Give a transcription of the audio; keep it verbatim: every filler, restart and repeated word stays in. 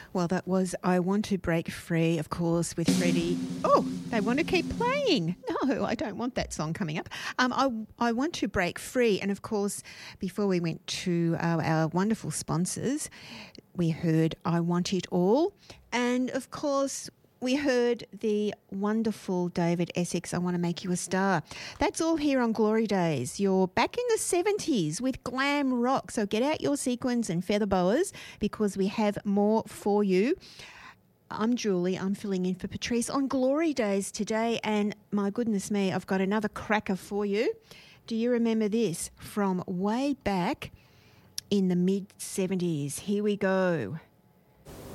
Well, that was I Want to Break Free, of course, with Freddie. Oh, they want to keep playing. No, I don't want that song coming up. Um, I, I Want to Break Free. And, of course, before we went to our, our wonderful sponsors, we heard I Want It All. And, of course, we heard the wonderful David Essex, I Want to Make You a Star. That's all here on Glory Days. You're back in the seventies with glam rock. So get out your sequins and feather boas because we have more for you. I'm Julie. I'm filling in for Patrice on Glory Days today. And my goodness me, I've got another cracker for you. Do you remember this from way back in the mid seventies? Here we go.